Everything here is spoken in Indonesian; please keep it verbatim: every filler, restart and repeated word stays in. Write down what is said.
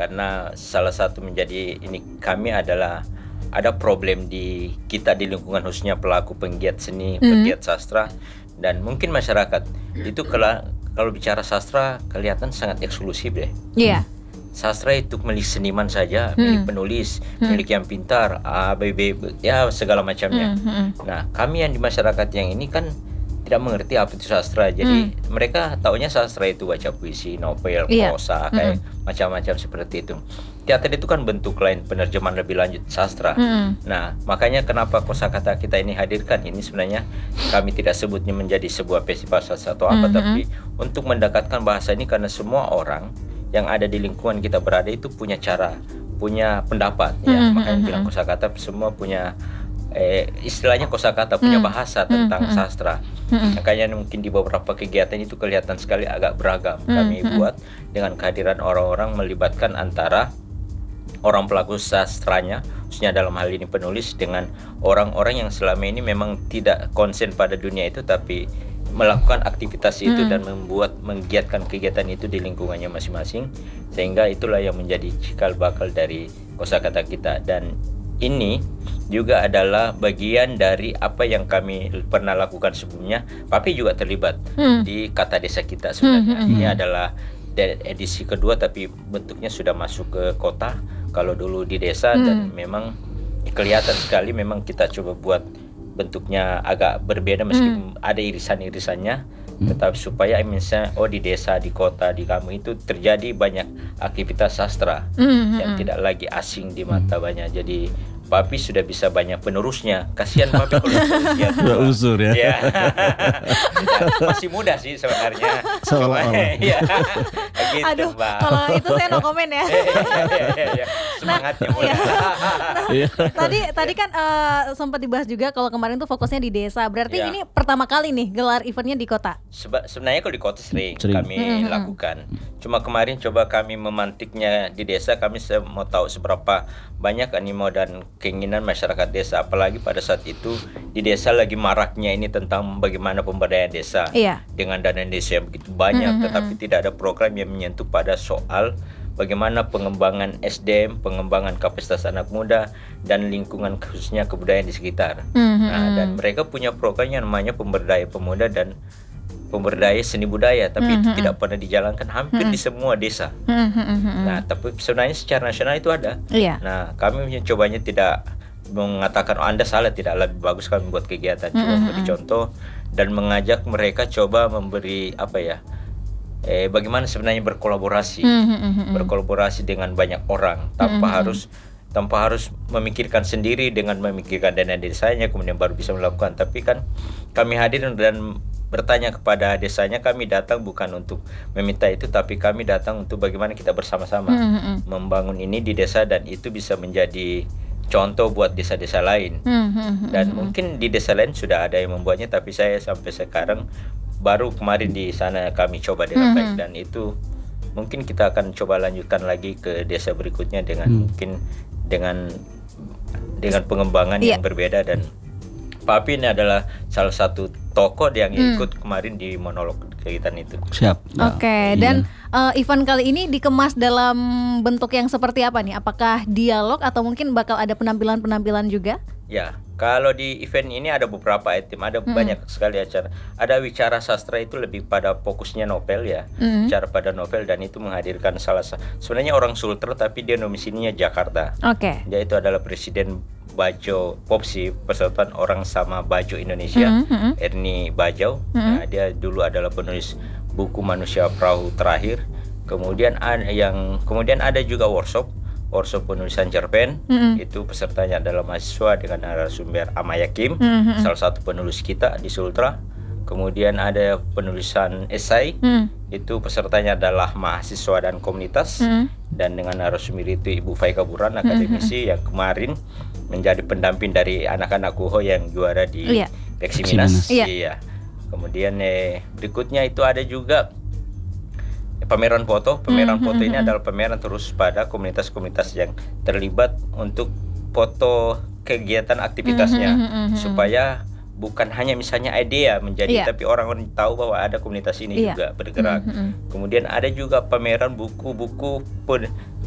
karena salah satu menjadi ini kami adalah ada problem di kita di lingkungan khususnya pelaku penggiat seni, Mhm. penggiat sastra dan mungkin masyarakat itu kalau kalau bicara sastra kelihatan sangat eksklusif deh. Iya. Sastra itu milik seniman saja, milik Hmm. penulis, Hmm. milik yang pintar, A, B, B, B, ya segala macamnya. Hmm, hmm. Nah, kami yang di masyarakat yang ini kan tidak mengerti apa itu sastra. Jadi mereka taunya sastra itu baca puisi, novel, Iya. prosa, kayak macam-macam seperti itu. Teater itu kan bentuk lain penerjemahan lebih lanjut sastra. Hmm. Nah, makanya kenapa kosakata kita ini hadirkan ini sebenarnya kami tidak sebutnya menjadi sebuah festival sastra atau apa, Mhm. tapi untuk mendekatkan bahasa ini karena semua orang yang ada di lingkungan kita berada itu punya cara, punya pendapat ya. Mhm, Makanya mhm, bilang mhm. kosakata semua punya eh, istilahnya kosakata punya Hmm. bahasa tentang Hmm, hmm. sastra. Hmm. Makanya mungkin di beberapa kegiatan itu kelihatan sekali agak beragam. Hmm, Kami hmm. buat dengan kehadiran orang-orang melibatkan antara orang pelaku sastranya, khususnya dalam hal ini penulis, dengan orang-orang yang selama ini memang tidak konsen pada dunia itu tapi melakukan aktivitas itu Hmm. dan membuat menggiatkan kegiatan itu di lingkungannya masing-masing, sehingga itulah yang menjadi cikal bakal dari kosakata kita. Dan ini juga adalah bagian dari apa yang kami pernah lakukan sebelumnya. Papi juga terlibat Hmm. di Kata Desa kita sebenarnya. Hmm, hmm, Ini hmm. adalah de- edisi kedua tapi bentuknya sudah masuk ke kota. Kalau dulu di desa dan Hmm. memang kelihatan sekali memang kita coba buat bentuknya agak berbeda meskipun ada irisan-irisannya, tetapi supaya misalnya oh di desa, di kota, di kampung itu terjadi banyak aktivitas sastra Hmm, yang hmm. tidak lagi asing di mata banyak. Jadi Papi sudah bisa banyak penerusnya. Kasihan Papi kalau usia tua. Udah uzur ya. Ya. Masih muda sih sebenarnya. Seolah-olah. Iya. Gitu, Aduh, Mbak. kalau itu saya no comment ya. Iya, iya, iya, iya. Semangatnya muda. Iya. Tadi tadi kan eh, sempat dibahas juga kalau kemarin tuh fokusnya di desa. Berarti Ya. ini pertama kali nih gelar eventnya di kota. Seba- sebenarnya kalau di kota sering, Sering. kami Mm-mm. lakukan. Cuma kemarin coba kami memantiknya di desa, kami se- mau tahu seberapa banyak animo dan keinginan masyarakat desa. Apalagi pada saat itu di desa lagi maraknya ini tentang bagaimana pemberdayaan desa. Iya. Dengan dana desa yang begitu banyak, Mm-mm. tetapi tidak ada program yang menyentuh pada soal bagaimana pengembangan S D M, pengembangan kapasitas anak muda, dan lingkungan khususnya kebudayaan di sekitar. Mhm. Nah, dan mereka punya program yang namanya pemberdaya pemuda dan pemberdaya seni budaya, tapi itu Mhm. tidak pernah dijalankan hampir di semua desa. Hmm, hmm, hmm, hmm. Nah, tapi sebenarnya secara nasional itu ada. Iya. Nah, kami mencobanya tidak mengatakan oh, Anda salah, tidak lebih bagus kami buat kegiatan, cuma Mhm. memberi contoh dan mengajak mereka coba memberi apa ya? Eh, bagaimana sebenarnya berkolaborasi. Hmm, hmm, hmm, hmm. Berkolaborasi dengan banyak orang tanpa Mhm. harus tanpa harus memikirkan sendiri dengan memikirkan dana desanya kemudian baru bisa melakukan. Tapi kan kami hadir dan bertanya kepada desanya, kami datang bukan untuk meminta itu, tapi kami datang untuk bagaimana kita bersama-sama Hmm, hmm, hmm. membangun ini di desa dan itu bisa menjadi contoh buat desa-desa lain. Hmm, hmm, hmm, Dan hmm. mungkin di desa lain sudah ada yang membuatnya, tapi saya sampai sekarang baru kemarin di sana kami coba dengan Mhm. baik, dan itu mungkin kita akan coba lanjutkan lagi ke desa berikutnya dengan Hmm. mungkin dengan dengan pengembangan Iya. yang berbeda. Dan Papi ini adalah salah satu tokoh yang Hmm. ikut kemarin di monolog kegiatan itu. Siap. Nah, Oke, iya. dan eh, event kali ini dikemas dalam bentuk yang seperti apa nih? Apakah dialog atau mungkin bakal ada penampilan-penampilan juga? Ya, kalau di event ini ada beberapa item, ada Mm-mm. banyak sekali acara. Ada wicara sastra, itu lebih pada fokusnya novel ya, Mm. bicara pada novel, dan itu menghadirkan salah satu sebenarnya orang Sultra tapi dia domisilinya Jakarta. Oke. Dia itu adalah Presiden Bajo Popsi, Persatuan Orang Sama Bajo Indonesia, Mhm, mhm. Ernie Bajau. Mhm. Nah, dia dulu adalah penulis buku Manusia Perahu Terakhir. Kemudian ada yang kemudian ada juga workshop workshop penulisan cerpen. Mhm. Itu pesertanya adalah mahasiswa dengan narasumber Amaya Kim, Mhm. salah satu penulis kita di Sultra. Kemudian ada penulisan esai, Hmm, itu pesertanya adalah mahasiswa dan komunitas. hmm. Dan dengan narasumber itu Ibu Faika Buran, akademisi yang kemarin menjadi pendamping dari anak-anak Kuho yang juara di Iya. Peksiminas. Peksiminas. Iya. Iya. Kemudian eh, berikutnya itu ada juga pameran foto. Pameran Mhm, foto ini mhm. adalah pameran terus pada komunitas-komunitas yang terlibat untuk foto kegiatan aktivitasnya, Mhm, mhm, mhm. supaya bukan hanya misalnya idea menjadi, Iya. tapi orang-orang tahu bahwa ada komunitas ini Iya. juga bergerak. Mhm, mhm. Kemudian ada juga pameran buku-buku pun